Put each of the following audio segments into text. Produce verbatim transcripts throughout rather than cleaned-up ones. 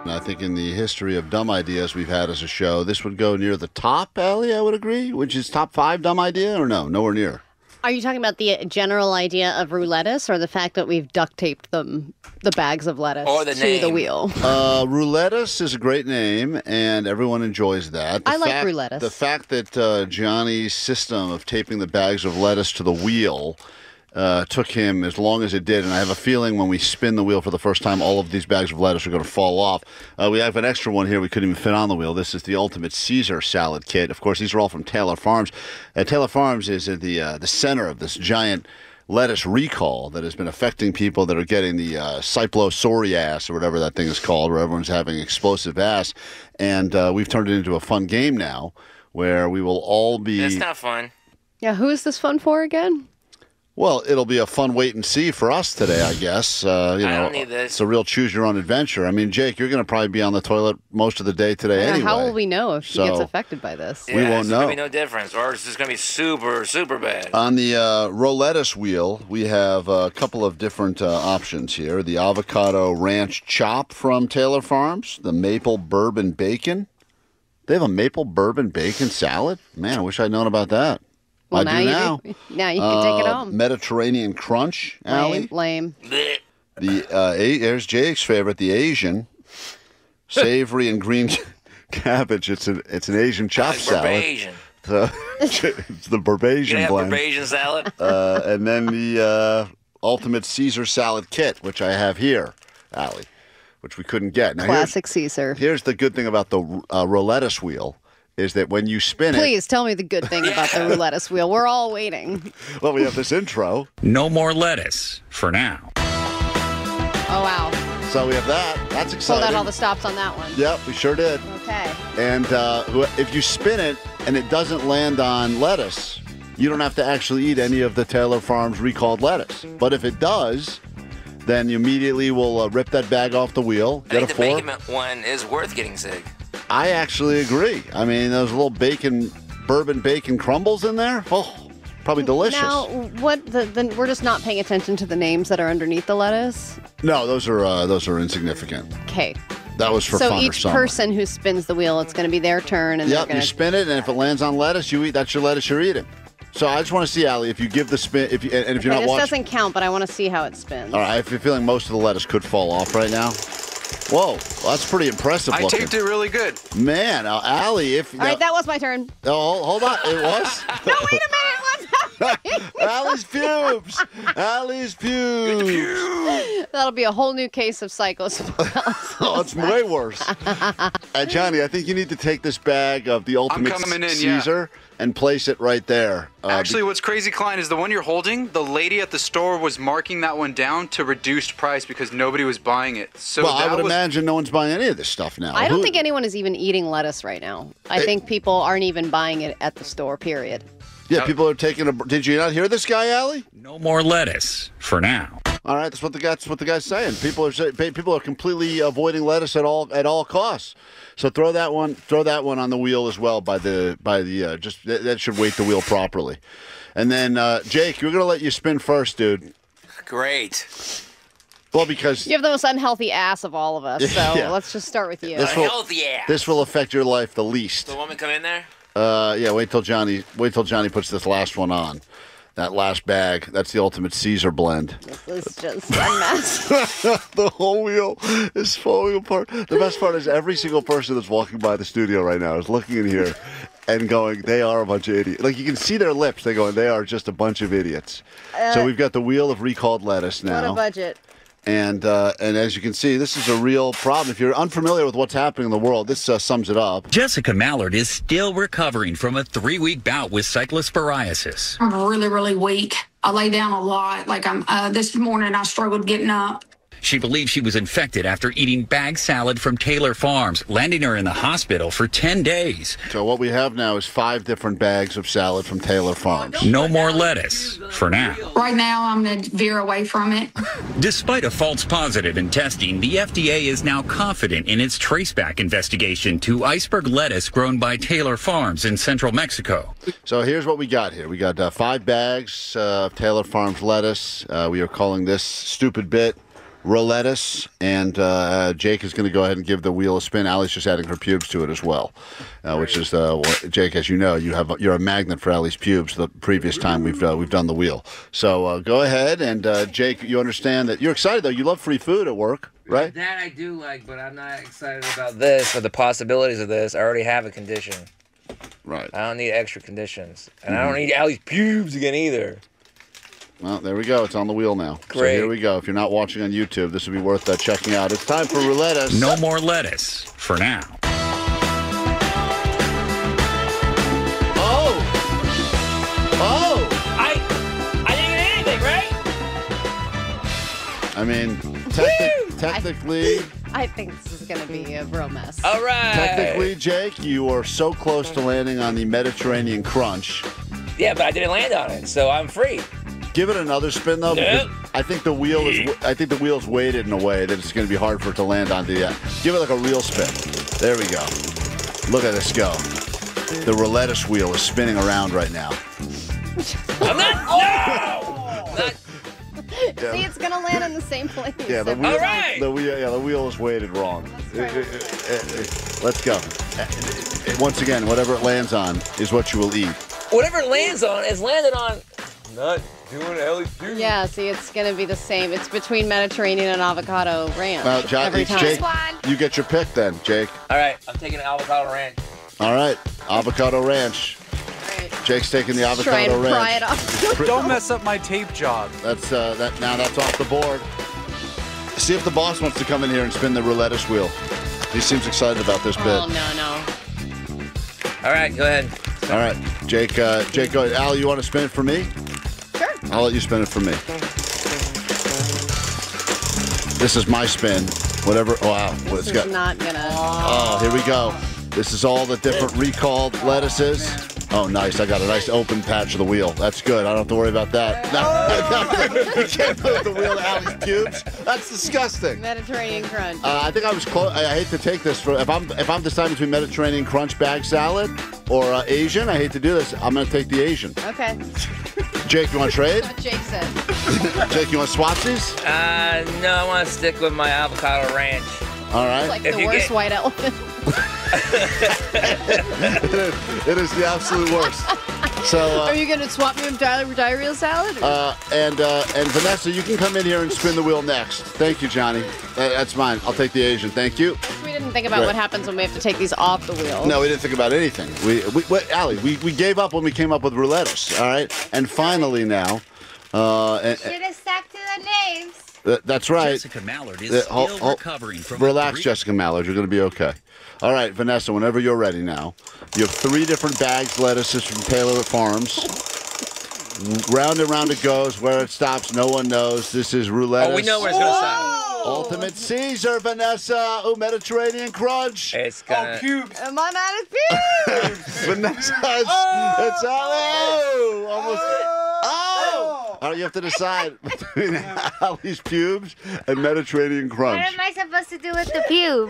And I think in the history of dumb ideas we've had as a show, this would go near the top, Allie, I would agree, which is top five dumb idea, or no, nowhere near. Are you talking about the general idea of roulettis or the fact that we've duct taped them, the bags of lettuce Or the to name. the wheel? Uh, roulettis is a great name, and everyone enjoys that. The I like fact, roulettis. The fact that uh, Johnny's system of taping the bags of lettuce to the wheel uh, took him as long as it did, and I have a feeling when we spin the wheel for the first time, all of these bags of lettuce are going to fall off. Uh, we have an extra one here we couldn't even fit on the wheel. This is the Ultimate Caesar Salad Kit. Of course, these are all from Taylor Farms. Uh, Taylor Farms is at the, uh, the center of this giant lettuce recall that has been affecting people that are getting the uh, cyclosoriasis or whatever that thing is called, where everyone's having explosive ass. And uh, we've turned it into a fun game now where we will all be... That's not fun. Yeah, who is this fun for again? Well, it'll be a fun wait and see for us today, I guess. Uh, you I know, don't need this. It's a real choose your own adventure. I mean, Jake, you're going to probably be on the toilet most of the day today Yeah, anyway. How will we know if So- he gets affected by this? We Yeah, won't it's know. gonna be no difference, or it's just gonna be super, super bad. On the uh, roulettis wheel, we have a couple of different uh, options here. The avocado ranch chop from Taylor Farms, the maple bourbon bacon. They have a maple bourbon bacon salad? Man, I wish I'd known about that. Well, I now do you now. do. Now you can take it Uh, home. Mediterranean crunch, Allie. Lame, lame. Blech. The uh, a- there's Jake's favorite, the Asian savory and green cabbage. It's an it's an Asian chop It's salad. Barbasian. So, it's the Barbasian You have blend, Barbasian salad? uh, and then the uh, ultimate Caesar salad kit, which I have here, Allie, which we couldn't get. Now, Classic Caesar. Here's, here's the good thing about the uh, roulettis wheel. Is that when you spin it? Please tell me the good thing about the roulettis wheel. We're all waiting. Well, we have this intro, No more lettuce for now. Oh, wow. so we have that. That's exciting. Pulled out all the stops on that one. Yep, we sure did. Okay. And uh, wh- if you spin it and it doesn't land on lettuce, you don't have to actually eat any of the Taylor Farms recalled lettuce. But if it does, then you immediately will uh, rip that bag off the wheel, I get a think the fork. bacon one is worth getting sick. I actually agree. I mean, those little bacon, bourbon bacon crumbles in there, oh, probably delicious. Now, what? The, the, we're just not paying attention to the names that are underneath the lettuce. No, those are uh, those are insignificant. Okay. That was for So fun or each summer. person who spins the wheel, it's going to be their turn, and Yep, they're you going to. spin it, and if it lands on lettuce, you eat. That's your lettuce you're eating. So I just want to see, Allie, if you give the spin, if you, and if you're Okay, not this watching. doesn't count, but I want to see how it spins. All right, if you're feeling most of the lettuce could fall off right now. Whoa, well, that's pretty impressive I looking. taped it really good. Man, uh, Allie, if... All right, that was my turn. Oh, hold on, it was? No, wait a minute. What's happening? Allie's pubes! Allie's pubes! That'll be a whole new case of psychosis. Oh, it's way worse. Uh, Johnny, I think you need to take this bag of the Ultimate coming in, yeah. Caesar and place it right there. Uh, Actually, what's crazy, Klein, is the one you're holding, the lady at the store was marking that one down to reduced price because nobody was buying it. So well, that I would was, imagine no one's buying any of this stuff now. I don't Who- think anyone is even eating lettuce right now. I Hey. think people aren't even buying it at the store, period. Yeah, people are taking a... Did you not hear this guy, Allie? No more lettuce for now. All right, that's what the guy, that's what the guy's saying. People are say- people are completely avoiding lettuce at all at all costs. So throw that one throw that one on the wheel as well by the by the uh, just that, that should weight the wheel properly. And then uh, Jake, we're gonna let you spin first, dude. Great. Well, because You have the most unhealthy ass of all of us, so Yeah. let's just start with you. This A will- healthy ass. this will affect your life the least. The woman come in there? Uh, yeah, wait till Johnny wait till Johnny puts this last one on. That last bag, that's the Ultimate Caesar blend. This is just a mess. The whole wheel is falling apart. The best part is every single person that's walking by the studio right now is looking in here and going, they are a bunch of idiots. Like, you can see their lips. They're going, they are just a bunch of idiots. so we've got the wheel of recalled lettuce What a now. budget. And uh, and as you can see, this is a real problem. If you're unfamiliar with what's happening in the world, this uh, sums it up. Jessica Mallard is still recovering from a three-week bout with cyclosporiasis. I'm really, really weak. I lay down a lot. Like I'm uh, this morning, I struggled getting up. She believes she was infected after eating bag salad from Taylor Farms, landing her in the hospital for ten days. So what we have now is five different bags of salad from Taylor Farms. No more lettuce for now. Right now, I'm going to veer away from it. Despite a false positive in testing, the F D A is now confident in its traceback investigation to iceberg lettuce grown by Taylor Farms in central Mexico. So here's what we got here. We got uh, five bags uh, of Taylor Farms lettuce. Uh, we are calling this Stupid Bit. Roulettas, and uh, Jake is going to go ahead and give the wheel a spin. Allie's just adding her pubes to it as well, uh, which is uh, what- Jake, as you know, you have you're a magnet for Allie's pubes. The previous time we've uh, we've done the wheel, so uh, go ahead and uh, Jake, you understand that you're excited though. You love free food at work, right? That I do like, but I'm not excited about this or the possibilities of this. I already have a condition. Right. I don't need extra conditions, and I don't need Allie's pubes again either. Well, there we go. It's on the wheel now. So Great. here we go. If you're not watching on YouTube, this would be worth uh, checking out. It's time for Roulettas. No more lettuce for now. Oh! Oh! I, I didn't get anything, right? I mean, techni- technically, I think this is going to be a real mess. All right. technically, Jake, you are so close to landing on the Mediterranean Crunch. Yeah, but I didn't land on it, so I'm free. Give it another spin though, because Nope. I think the wheel is. I think the wheel's weighted in a way that it's going to be hard for it to land on the. Uh, give it like a real spin. There we go. Look at this go. The Roulettas wheel is spinning around right now. I'm not. No. Not. See, it's going to land in the same place. Yeah, the every wheel. All time. right. The wheel. Yeah, the wheel is weighted wrong. try Uh, one uh, uh, uh, Let's go. Uh, Once again, whatever it lands on is what you will eat. Whatever it lands on is landed on. Not doing Allie's pubes. Yeah, see, it's going to be the same. It's between Mediterranean and avocado ranch Well, Jo- every it's time. Jake. You get your pick then, Jake. All right, I'm taking an avocado ranch. All right, avocado ranch. Right. Jake's taking the Try avocado and pry ranch. it off. Don't mess up my tape job. That's uh, that. Now that's off the board. See if the boss wants to come in here and spin the Roulettas wheel. He seems excited about this bit. Oh, no, no. All right, go ahead. All right, Jake. Uh, Jake, go ahead. Al, you want to spin it for me? Sure. I'll let you spin it for me. This is my spin. Whatever. Wow. This It's is got. not going to... Oh, here we go. This is all the different recalled lettuces. Oh, nice. I got a nice open patch of the wheel. That's good. I don't have to worry about that. No, you can't move the wheel to Allie's pubes. That's disgusting. Mediterranean crunch. Uh, I think I was close. I, I hate to take this for if I'm if I'm deciding between Mediterranean crunch bag salad or uh, Asian. I hate to do this. I'm going to take the Asian. Okay. Jake, you want to trade? What Jake said. Jake, you want swapsies? Uh, no, I want to stick with my avocado ranch. All right. Like If the you worst get- white elephant. It is the absolute worst. So. Uh, Are you going to swap me with diarrhea, diarrhea salad? or- Uh, and uh, and Vanessa, you can come in here and spin the wheel next. Thank you, Johnny. That, that's mine. I'll take the Asian. Thank you. we didn't think about right. what happens when we have to take these off the wheel. No, we didn't think about anything. We, we what, Allie, we, we gave up when we came up with roulettas. All right, and finally now, uh, and, Should have stuck to the names. uh, that's right. Jessica Mallard is Uh, still hol- hol- recovering from Relax, a Jessica Mallard. You're going to be okay. All right, Vanessa, whenever you're ready now. You have three different bags lettuces from Taylor Farms. Round and round it goes. Where it stops, no one knows. This is roulette. Oh, we know where it's gonna stop. Ultimate Caesar, Vanessa. Ooh, Mediterranean Crunch. It's gonna. Am I mad at pubes? Vanessa, it's, it's oh, almost. Oh! All right, you have to decide between Allie's pubes and Mediterranean What Crunch. am I supposed to do with the pubes?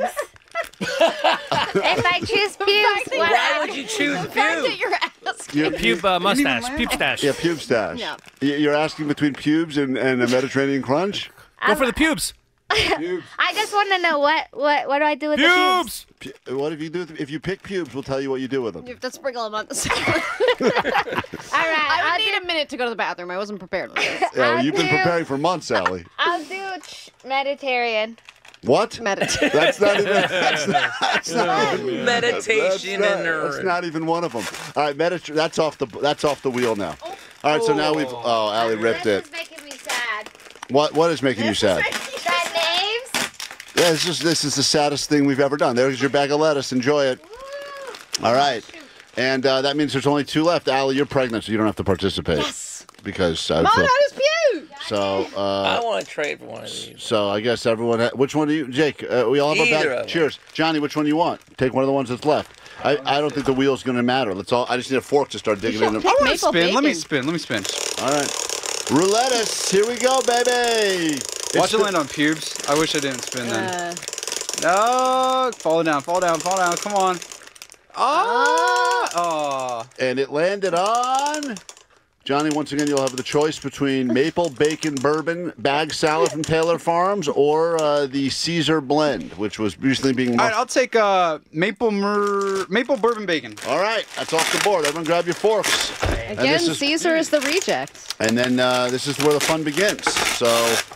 If I choose pubes, what Why would you choose The fact that pubes? you're asking. You- Pube uh, mustache, pube stash. Yeah, pube stash. Yeah. Y- You're asking between pubes and, and a Mediterranean Crunch? Go for the pubes. I just want to know what what what do I do with the pubes? Pubes. Pu- What if you do? with- If you pick pubes, we'll tell you what you do with them. You have to sprinkle them on the salad. All right, I I'll would need do, a minute to go to the bathroom. I wasn't prepared for this. Yeah, I'll you've been do- preparing for months, Allie. I'll do ch- Mediterranean. What? Mediterranean. That's not even. That's not. That's not Meditation that's in not, that's there. not even one of them. All right, Mediter- That's off the. That's off the wheel now. All right, so now we've. Oh, Allie ripped This it. is making me sad. What? What is making you sad? The names? Yeah, this is this is the saddest thing we've ever done. There's your bag of lettuce. Enjoy it. All right, and uh, that means there's only two left. Allie, you're pregnant, so you don't have to participate. Yes. Because I Mom feel, had his pubes. so. Uh, I want to trade for one of these. So I guess everyone. Ha- which one do you, Jake? Uh, we all have Either a of bag. them. Cheers, Johnny. Which one do you want? Take one of the ones that's left. I, I don't think the wheel's going to matter. Let's all. I just need a fork to start digging in. Pick Them. I want to maple spin. Let me bacon. spin. Let me spin. All right, roulettas. Here we go, baby. Watch It's it the- land on pubes. I wish I didn't spin then. Uh, No, fall down, fall down, fall down. Come on. Oh, oh. And it landed on Johnny, once again, you'll have the choice between maple bacon bourbon bag salad from Taylor Farms or uh, the Caesar blend, which was recently being... All right, I'll take uh, maple mer- maple bourbon bacon. All right, that's off the board. Everyone grab your forks. Again, is, Caesar is the reject. And then uh, this is where the fun begins. So...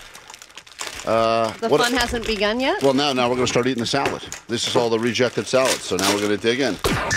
Uh, the what, fun hasn't begun yet? Well, now, now we're going to start eating the salad. This is all the rejected salad, so now we're going to dig in.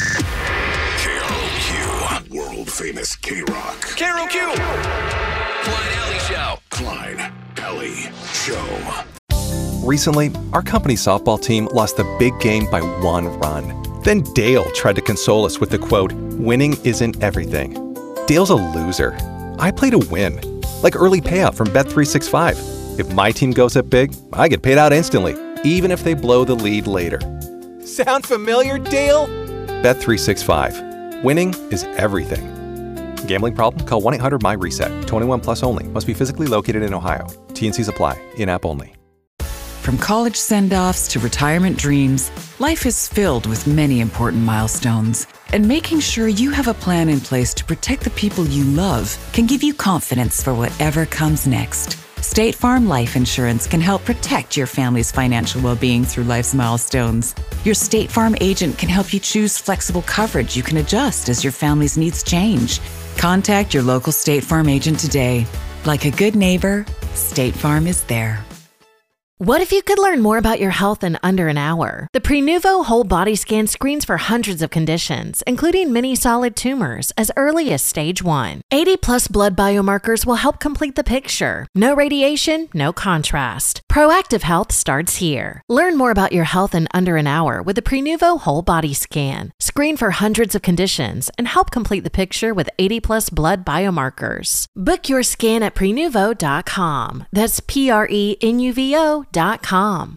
K R O Q, world-famous K-Rock. K R O Q! Klein Alley Show. Klein Alley Show. Recently, our company softball team lost the big game by one run. Then Dale tried to console us with the quote, "Winning isn't everything." Dale's a loser. I play to win. Like early payout from Bet three sixty-five. If my team goes up big, I get paid out instantly, even if they blow the lead later. Sound familiar, Dale? Bet three sixty-five. Winning is everything. Gambling problem? Call one eight hundred M Y reset. twenty-one plus only. Must be physically located in Ohio. T and Cs apply. In-app only. From college send-offs to retirement dreams, life is filled with many important milestones. And making sure you have a plan in place to protect the people you love can give you confidence for whatever comes next. State Farm Life Insurance can help protect your family's financial well-being through life's milestones. Your State Farm agent can help you choose flexible coverage you can adjust as your family's needs change. Contact your local State Farm agent today. Like a good neighbor, State Farm is there. What if you could learn more about your health in under an hour? The Prenuvo Whole Body Scan screens for hundreds of conditions, including many solid tumors, as early as stage one. eighty plus blood biomarkers will help complete the picture. No radiation, no contrast. Proactive health starts here. Learn more about your health in under an hour with the Prenuvo Whole Body Scan. Screen for hundreds of conditions and help complete the picture with eighty plus blood biomarkers. Book your scan at prenuvo dot com. That's P R E N U V O dot com.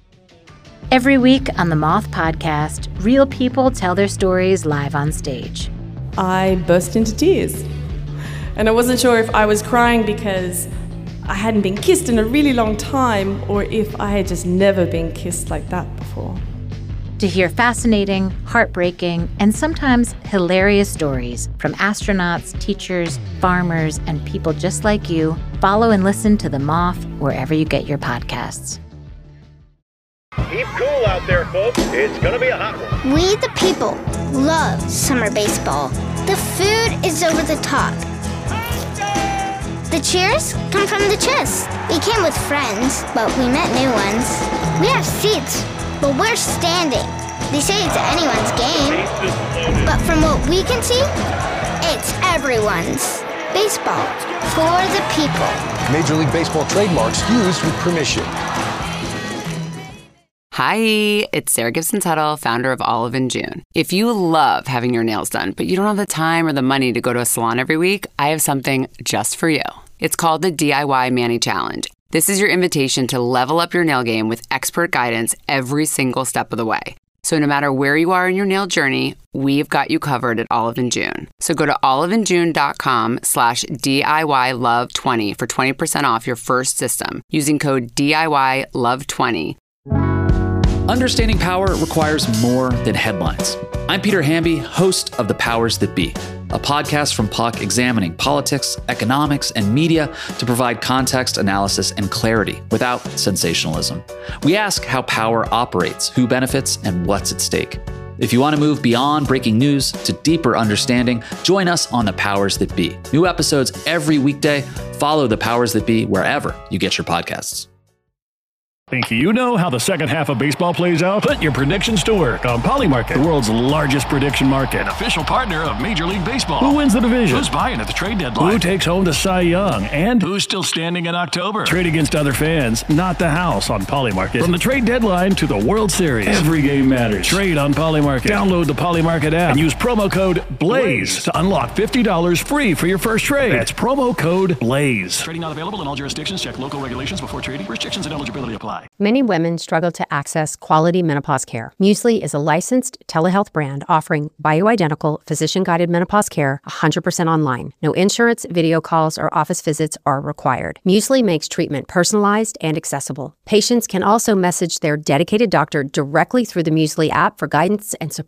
Every week on the Moth Podcast, real people tell their stories live on stage. I burst into tears. And I wasn't sure if I was crying because I hadn't been kissed in a really long time or if I had just never been kissed like that before. To hear fascinating, heartbreaking, and sometimes hilarious stories from astronauts, teachers, farmers, and people just like you, follow and listen to The Moth wherever you get your podcasts. Keep cool out there, folks. It's going to be a hot one. We, the people, love summer baseball. The food is over the top. The cheers come from the chest. We came with friends, but we met new ones. We have seats, but we're standing. They say it's anyone's game, but from what we can see, it's everyone's. Baseball for the people. Major League Baseball trademarks used with permission. Hi, it's Sarah Gibson Tuttle, founder of Olive and June. If you love having your nails done, but you don't have the time or the money to go to a salon every week, I have something just for you. It's called the D I Y Mani Challenge. This is your invitation to level up your nail game with expert guidance every single step of the way. So no matter where you are in your nail journey, we've got you covered at Olive and June. So go to oliveandjune.com slash DIY love 20 for twenty percent off your first system using code D I Y love twenty. Understanding power requires more than headlines. I'm Peter Hamby, host of The Powers That Be, a podcast from Puck examining politics, economics, and media to provide context, analysis, and clarity without sensationalism. We ask how power operates, who benefits, and what's at stake. If you want to move beyond breaking news to deeper understanding, join us on The Powers That Be. New episodes every weekday. Follow The Powers That Be wherever you get your podcasts. Think you know how the second half of baseball plays out? Put your predictions to work on Polymarket, the world's largest prediction market. An official partner of Major League Baseball. Who wins the division? Who's buying at the trade deadline? Who takes home the Cy Young? And who's still standing in October? Trade against other fans, not the house on Polymarket. From the trade deadline to the World Series, every game matters. Trade on Polymarket. Download the Polymarket app and use promo code BLAZE to unlock fifty dollars free for your first trade. That's promo code BLAZE. Trading not available in all jurisdictions. Check local regulations before trading. Restrictions and eligibility apply. Many women struggle to access quality menopause care. Muesli is a licensed telehealth brand offering bioidentical, physician-guided menopause care one hundred percent online. No insurance, video calls, or office visits are required. Muesli makes treatment personalized and accessible. Patients can also message their dedicated doctor directly through the Muesli app for guidance and support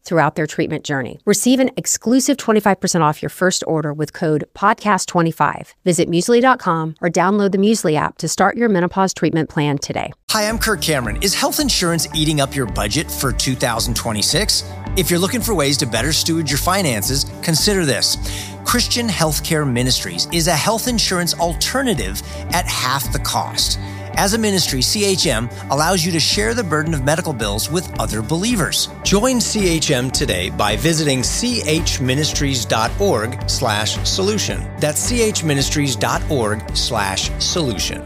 throughout their treatment journey. Receive an exclusive twenty-five percent off your first order with code podcast twenty-five. Visit Muesli dot com or download the Muesli app to start your menopause treatment plan today. Hi, I'm Kirk Cameron. Is health insurance eating up your budget for two thousand twenty-six? If you're looking for ways to better steward your finances, consider this. Christian Healthcare Ministries is a health insurance alternative at half the cost. As a ministry, C H M allows you to share the burden of medical bills with other believers. Join C H M today by visiting chministries.org slash solution. That's chministries.org slash solution.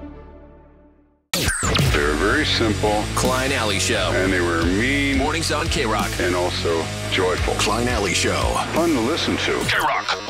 They were very simple. Klein Alley Show. And they were mean. Mornings on K-Rock. And also joyful. Klein Alley Show. Fun to listen to. K-Rock.